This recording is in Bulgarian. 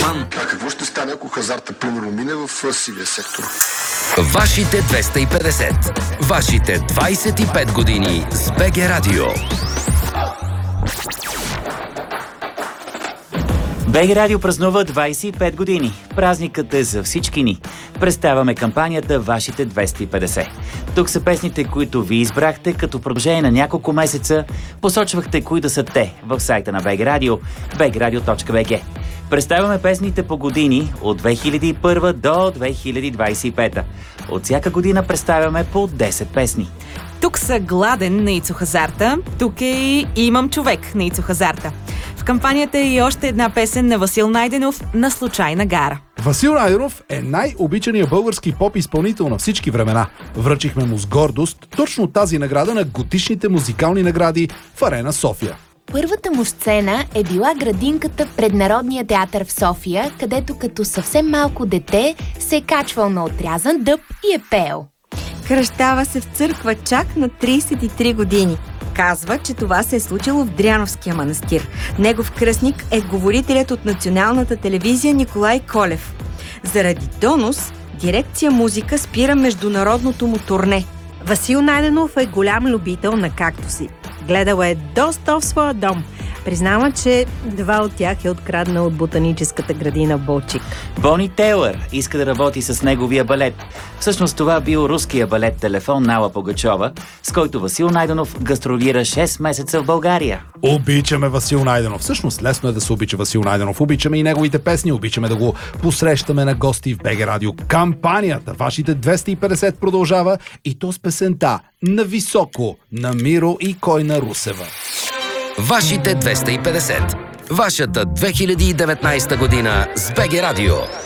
Роман. А какво ще стане, ако хазарта, примерно, мине в сивия сектор? Вашите 250. Вашите 25 години с БГ Радио. БГ Радио празнува 25 години. Празникът е за всички ни. Представяме кампанията Вашите 250. Тук са песните, които ви избрахте, като продължение на няколко месеца посочвахте кои да са те в сайта на БГ Радио, bgradio.bg. Представяме песните по години от 2001 до 2025. От всяка година представяме по 10 песни. Тук са Гладен на Ицо Хазарта, тук е и Имам човек на Ицо Хазарта. В кампанията е и още една песен на Васил Найденов на Случайна гара. Васил Найденов е най-обичаният български поп-изпълнител на всички времена. Връчихме му с гордост точно тази награда на годишните музикални награди в Арена София. Първата му сцена е била градинката пред Народния театър в София, където като съвсем малко дете се е качвал на отрязан дъб и е пеел. Кръщава се в църква чак на 33 години. Казва, че това се е случило в Дряновския манастир. Негов кръстник е говорителят от националната телевизия Николай Колев. Заради донос, дирекция музика спира международното му турне. Васил Найденов е голям любител на кактуси. Гледал е доста в своя дом. Признава, че 2 от тях е откраднал от ботаническата градина в Болчик. Бони Тейлър иска да работи с неговия балет. Всъщност това бил руския балет Телефон на Алла Пугачова, с който Васил Найденов гастролира 6 месеца в България. Обичаме Васил Найденов. Всъщност лесно е да се обича Васил Найденов. Обичаме и неговите песни, обичаме да го посрещаме на гости в БГ Радио. Кампанията Вашите 250 продължава и то с песента "На високо" на Миро и Койна Русева. Вашите 250. Вашата 2019 година с БГ Радио.